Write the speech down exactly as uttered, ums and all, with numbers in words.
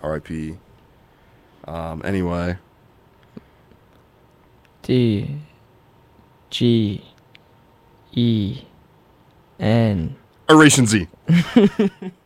R I P. Um, anyway. D. G. E. N. Oration Z.